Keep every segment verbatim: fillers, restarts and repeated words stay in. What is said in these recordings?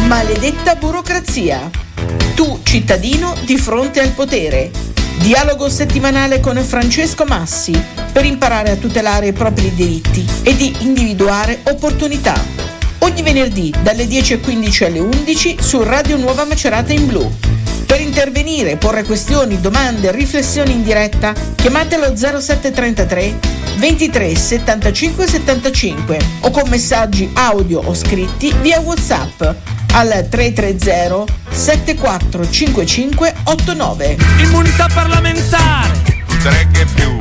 Maledetta burocrazia. Tu, cittadino, di fronte al potere. Dialogo settimanale con Francesco Massi per imparare a tutelare i propri diritti e di individuare opportunità. Ogni venerdì dalle dieci e quindici alle undici su Radio Nuova Macerata in Blu. Per intervenire, porre questioni, domande, riflessioni in diretta, chiamatelo zero sette trentatré ventitré settantacinque settantacinque o con messaggi audio o scritti via WhatsApp al tre tre zero sette quattro cinque cinque otto nove. Immunità parlamentare. Tre che più.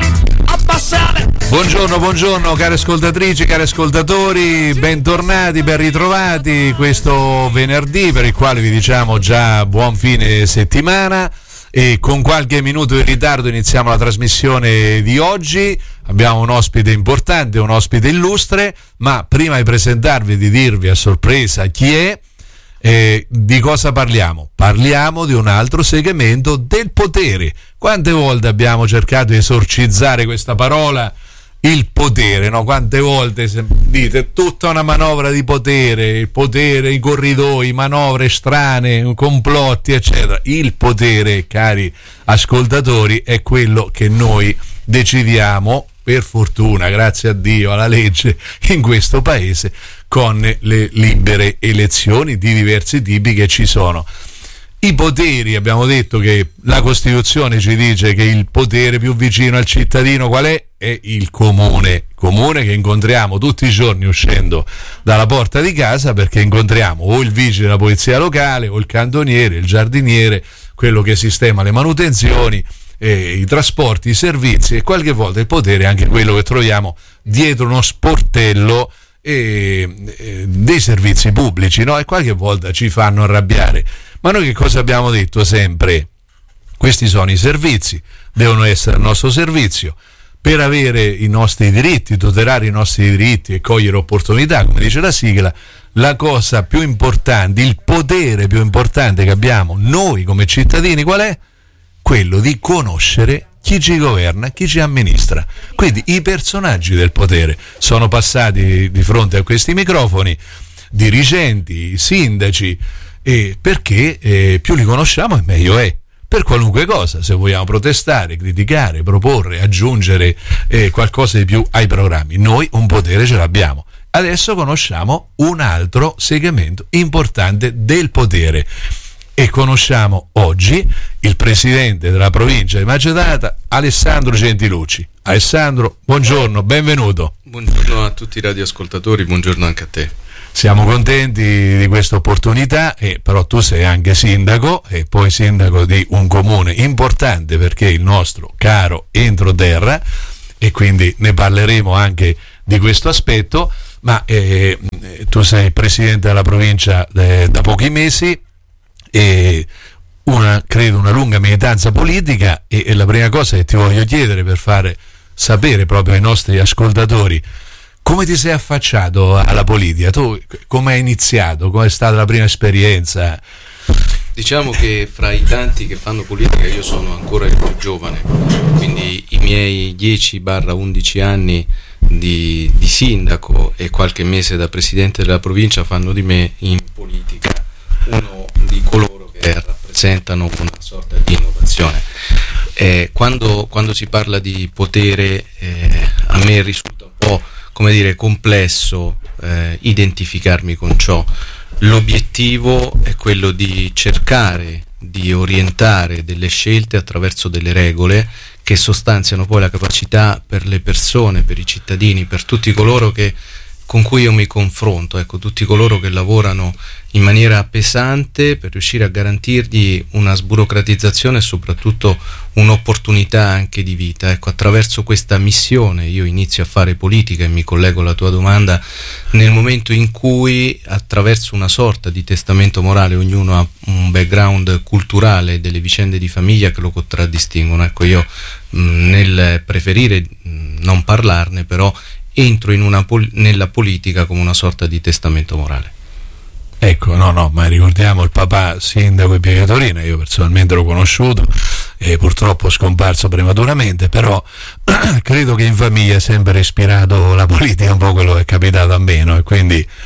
Abbassare. Buongiorno, buongiorno cari ascoltatrici, cari ascoltatori, bentornati, ben ritrovati questo venerdì per il quale vi diciamo già buon fine settimana e con qualche minuto di ritardo iniziamo la trasmissione di oggi. Abbiamo un ospite importante, un ospite illustre, ma prima di presentarvi e di dirvi a sorpresa chi è, eh, di cosa parliamo? Parliamo di un altro segmento del potere. Quante volte abbiamo cercato di esorcizzare questa parola? Il potere, no? Quante volte dite tutta una manovra di potere, il potere, i corridoi, manovre strane, complotti, eccetera. Il potere, cari ascoltatori, è quello che noi decidiamo, per fortuna, grazie a Dio, alla legge in questo paese, con le libere elezioni di diversi tipi che ci sono. I poteri, abbiamo detto che la Costituzione ci dice che il potere più vicino al cittadino qual è? È il comune, comune che incontriamo tutti i giorni uscendo dalla porta di casa, perché incontriamo o il vigile della polizia locale o il cantoniere, il giardiniere, quello che sistema le manutenzioni, eh, i trasporti, i servizi, e qualche volta il potere è anche quello che troviamo dietro uno sportello eh, eh, dei servizi pubblici, no? E qualche volta ci fanno arrabbiare. Ma noi che cosa abbiamo detto sempre? Questi sono i servizi, devono essere al nostro servizio per avere i nostri diritti, tutelare i nostri diritti e cogliere opportunità, come dice la sigla. La cosa più importante, il potere più importante che abbiamo noi come cittadini qual è? Quello di conoscere chi ci governa, chi ci amministra. Quindi i personaggi del potere sono passati di fronte a questi microfoni, dirigenti, sindaci, e perché eh, più li conosciamo e meglio è, per qualunque cosa, se vogliamo protestare, criticare, proporre, aggiungere eh, qualcosa di più ai programmi. Noi un potere ce l'abbiamo. Adesso conosciamo un altro segmento importante del potere e conosciamo oggi il presidente della provincia di Macerata, Alessandro Gentilucci. Alessandro, buongiorno, benvenuto. Buongiorno a tutti i radioascoltatori, buongiorno anche a te. Siamo contenti di questa opportunità, e però tu sei anche sindaco e poi sindaco di un comune importante, perché è il nostro caro entroterra, e quindi ne parleremo anche di questo aspetto. Ma eh, tu sei presidente della provincia eh, da pochi mesi e una, credo una lunga militanza politica, e, e la prima cosa che ti voglio chiedere per fare sapere proprio ai nostri ascoltatori: come ti sei affacciato alla politica? Tu come hai iniziato? Come è stata la prima esperienza? Diciamo che fra i tanti che fanno politica io sono ancora il più giovane, quindi i miei dieci undici anni di, di sindaco e qualche mese da presidente della provincia fanno di me in politica uno di coloro che rappresentano una sorta di innovazione. Eh, quando, quando si parla di potere eh, a me risulta un po', come dire, complesso eh, identificarmi con ciò. L'obiettivo è quello di cercare di orientare delle scelte attraverso delle regole che sostanziano poi la capacità per le persone, per i cittadini, per tutti coloro che con cui io mi confronto, ecco, tutti coloro che lavorano in maniera pesante per riuscire a garantirgli una sburocratizzazione e soprattutto un'opportunità anche di vita. Ecco, attraverso questa missione io inizio a fare politica, e mi collego alla tua domanda, nel momento in cui attraverso una sorta di testamento morale, ognuno ha un background culturale, delle vicende di famiglia che lo contraddistinguono. Ecco, io mh, nel preferire mh, non parlarne, però entro in una pol- nella politica come una sorta di testamento morale. Ecco, no, no, ma ricordiamo il papà sindaco di Pieve Torina, io personalmente l'ho conosciuto e purtroppo è scomparso prematuramente, però credo che in famiglia è sempre ispirato la politica, un po' quello che è capitato a me, no? E quindi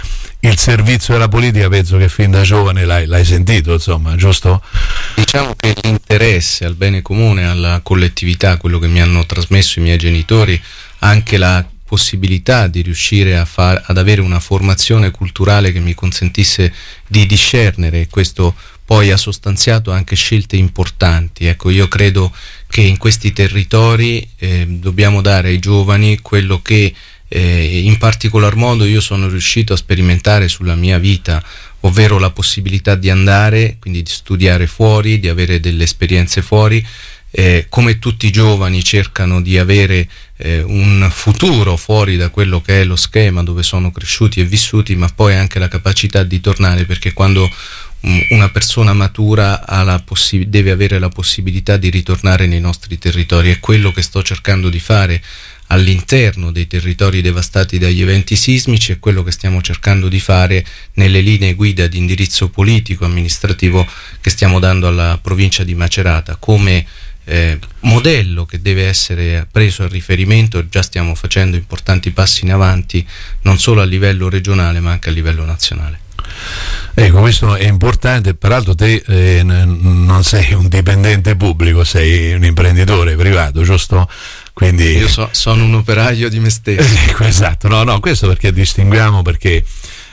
il servizio della politica penso che fin da giovane l'hai, l'hai sentito, insomma, giusto? Diciamo che l'interesse al bene comune, alla collettività, quello che mi hanno trasmesso i miei genitori, anche la possibilità di riuscire a far, ad avere una formazione culturale che mi consentisse di discernere, e questo poi ha sostanziato anche scelte importanti. Ecco, io credo che in questi territori eh, dobbiamo dare ai giovani quello che eh, in particolar modo io sono riuscito a sperimentare sulla mia vita, ovvero la possibilità di andare, quindi di studiare fuori, di avere delle esperienze fuori. Eh, come tutti i giovani cercano di avere eh, un futuro fuori da quello che è lo schema dove sono cresciuti e vissuti, ma poi anche la capacità di tornare, perché quando um, una persona matura ha la possi- deve avere la possibilità di ritornare nei nostri territori. È quello che sto cercando di fare all'interno dei territori devastati dagli eventi sismici, è quello che stiamo cercando di fare nelle linee guida di indirizzo politico amministrativo che stiamo dando alla provincia di Macerata come Eh, modello che deve essere preso a riferimento. Già stiamo facendo importanti passi in avanti non solo a livello regionale ma anche a livello nazionale. Ecco, questo è importante. Peraltro te eh, n- non sei un dipendente pubblico, sei un imprenditore privato, giusto? Quindi io so, sono un operaio di me stesso. Ecco, esatto, no, no, questo perché distinguiamo, perché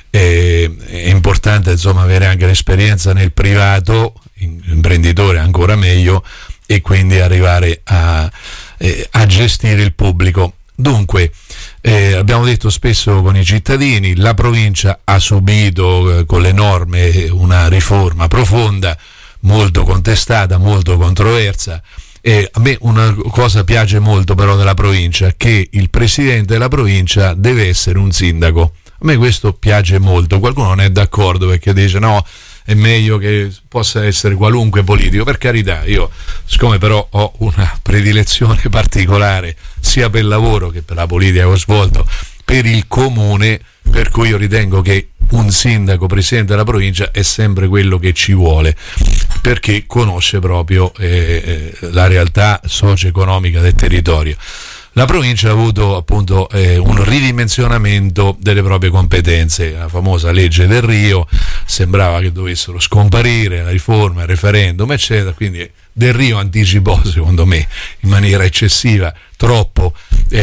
eh, è importante insomma avere anche l'esperienza nel privato, imprenditore ancora meglio, e quindi arrivare a, eh, a gestire il pubblico. Dunque, eh, abbiamo detto spesso con i cittadini, la provincia ha subito eh, con le norme una riforma profonda, molto contestata, molto controversa. E a me una cosa piace molto però della provincia, che il presidente della provincia deve essere un sindaco. A me questo piace molto. Qualcuno non è d'accordo perché dice no, è meglio che possa essere qualunque politico. Per carità, io siccome però ho una predilezione particolare sia per il lavoro che per la politica che ho svolto per il comune, per cui io ritengo che un sindaco presidente della provincia è sempre quello che ci vuole, perché conosce proprio eh, la realtà socio-economica del territorio. La provincia ha avuto appunto eh, un ridimensionamento delle proprie competenze, la famosa legge del Rio, sembrava che dovessero scomparire, la riforma, il referendum eccetera, quindi Del Rio anticipò secondo me in maniera eccessiva, troppo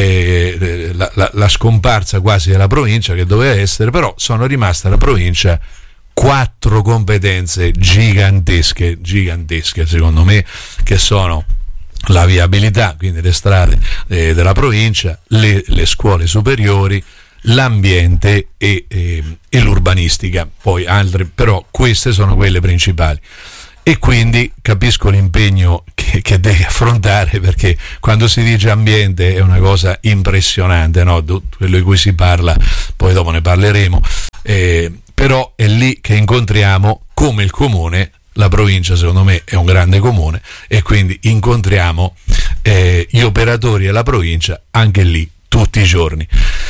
eh, la, la, la scomparsa quasi della provincia che doveva essere, però sono rimaste alla provincia quattro competenze gigantesche, gigantesche secondo me, che sono la viabilità, quindi le strade eh, della provincia, le, le scuole superiori, l'ambiente e, e, e l'urbanistica, poi altre, però queste sono quelle principali. E quindi capisco l'impegno che, che devi affrontare, perché quando si dice ambiente è una cosa impressionante, no? Quello di cui si parla, poi dopo ne parleremo, eh, però è lì che incontriamo come il comune. La provincia secondo me è un grande comune e quindi incontriamo eh, gli operatori della provincia anche lì tutti i giorni.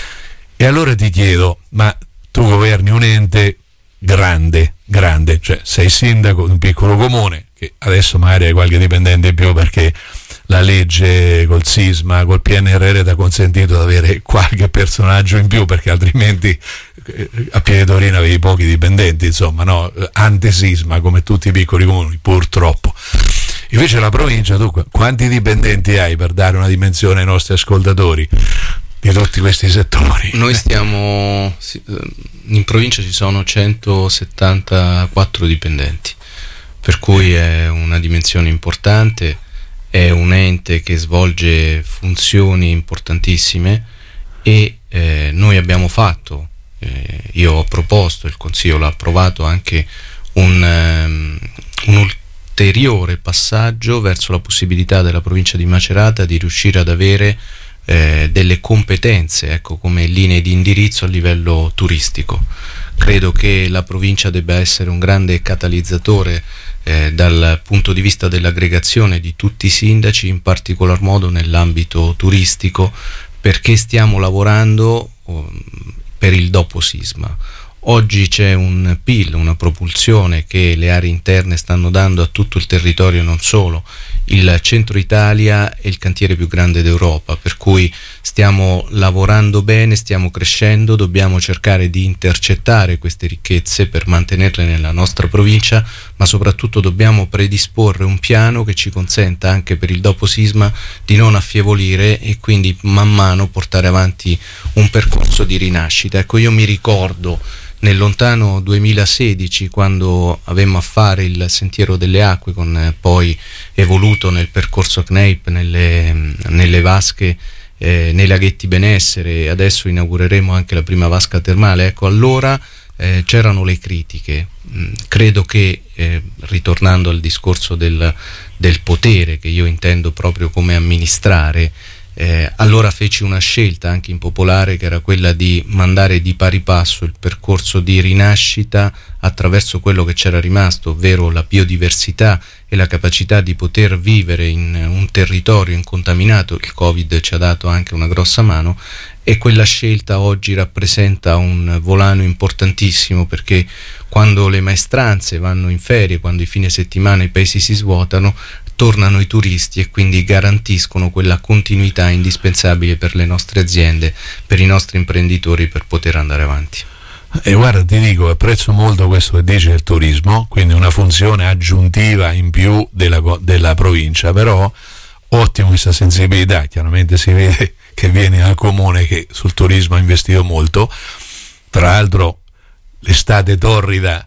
E allora ti chiedo, ma tu governi un ente grande, grande, cioè sei sindaco di un piccolo comune, che adesso magari hai qualche dipendente in più perché la legge col sisma, col P N R R ti ha consentito di avere qualche personaggio in più, perché altrimenti a Pieve Torino avevi pochi dipendenti, insomma, no? Antesisma come tutti i piccoli comuni, purtroppo. Invece la provincia, tu quanti dipendenti hai, per dare una dimensione ai nostri ascoltatori di tutti questi settori? Noi stiamo in provincia, ci sono centosettantaquattro dipendenti, per cui è una dimensione importante, è un ente che svolge funzioni importantissime e eh, noi abbiamo fatto Eh, io ho proposto, il Consiglio l'ha approvato, anche un, um, un ulteriore passaggio verso la possibilità della provincia di Macerata di riuscire ad avere eh, delle competenze, ecco, come linee di indirizzo a livello turistico. Credo che la provincia debba essere un grande catalizzatore eh, dal punto di vista dell'aggregazione di tutti i sindaci, in particolar modo nell'ambito turistico, perché stiamo lavorando um, per il dopo sisma. Oggi c'è un P I L, una propulsione che le aree interne stanno dando a tutto il territorio, non solo il centro Italia è il cantiere più grande d'Europa, per cui stiamo lavorando bene, stiamo crescendo, dobbiamo cercare di intercettare queste ricchezze per mantenerle nella nostra provincia, ma soprattutto dobbiamo predisporre un piano che ci consenta anche per il dopo sisma di non affievolire e quindi man mano portare avanti un percorso di rinascita. Ecco, io mi ricordo nel lontano duemilasedici, quando avemmo a fare il Sentiero delle Acque, con eh, poi evoluto nel percorso C N E I P, nelle, nelle vasche, eh, nei laghetti Benessere, e adesso inaugureremo anche la prima vasca termale. Ecco, allora eh, c'erano le critiche. Mm, credo che, eh, ritornando al discorso del, del potere, che io intendo proprio come amministrare, Eh, allora feci una scelta anche impopolare, che era quella di mandare di pari passo il percorso di rinascita attraverso quello che c'era rimasto, ovvero la biodiversità e la capacità di poter vivere in un territorio incontaminato. Il Covid ci ha dato anche una grossa mano, e quella scelta oggi rappresenta un volano importantissimo, perché quando le maestranze vanno in ferie, quando i fine settimana i paesi si svuotano, tornano i turisti e quindi garantiscono quella continuità indispensabile per le nostre aziende, per i nostri imprenditori, per poter andare avanti. E guarda, ti dico, apprezzo molto questo che dice del turismo, quindi una funzione aggiuntiva in più della, della provincia, però ottimo questa sensibilità. Chiaramente si vede che viene al comune che sul turismo ha investito molto. Tra l'altro l'estate torrida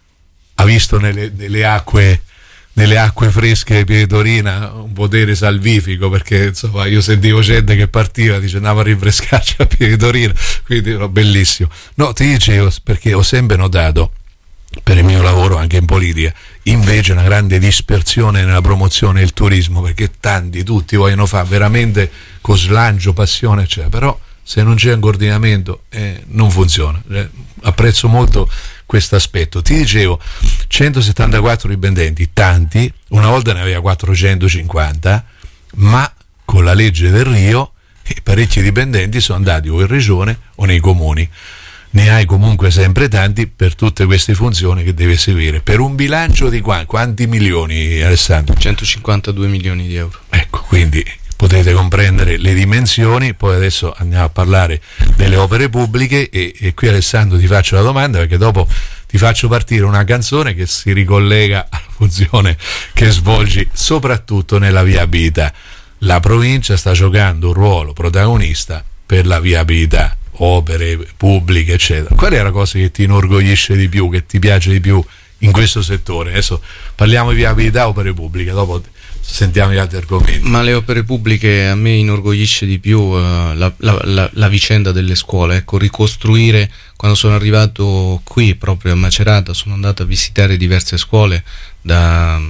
ha visto nelle, nelle acque nelle acque fresche di Pietorina un potere salvifico, perché insomma io sentivo gente che partiva, dice andiamo a rinfrescarci a Pietorina, quindi era bellissimo. No, ti dicevo, perché ho sempre notato, per il mio lavoro anche in politica, invece una grande dispersione nella promozione del turismo, perché tanti, tutti vogliono fare veramente con slancio, passione, eccetera, però se non c'è un coordinamento eh, non funziona. Eh, apprezzo molto questo aspetto. Ti dicevo, centosettantaquattro dipendenti, tanti, una volta ne aveva quattrocentocinquanta, ma con la legge del Rio eh, parecchi dipendenti sono andati o in regione o nei comuni. Ne hai comunque sempre tanti per tutte queste funzioni che deve seguire, per un bilancio di qua, quanti milioni, Alessandro? centocinquantadue milioni di euro. Ecco, quindi potete comprendere le dimensioni. Poi adesso andiamo a parlare delle opere pubbliche e, e qui, Alessandro, ti faccio la domanda, perché dopo ti faccio partire una canzone che si ricollega alla funzione che svolgi soprattutto nella viabilità. La provincia sta giocando un ruolo protagonista per la viabilità, opere pubbliche eccetera. Qual è la cosa che ti inorgoglisce di più, che ti piace di più in questo settore? Adesso parliamo di viabilità, opere pubbliche, dopo sentiamo gli altri argomenti. Ma le opere pubbliche, a me inorgoglisce di più uh, la, la, la, la vicenda delle scuole. Ecco, ricostruire. Quando sono arrivato qui proprio a Macerata, sono andato a visitare diverse scuole da,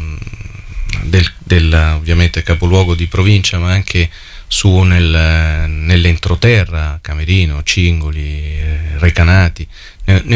del, del ovviamente capoluogo di provincia, ma anche su nel, nell'entroterra, Camerino, Cingoli, eh, Recanati. Ne, ne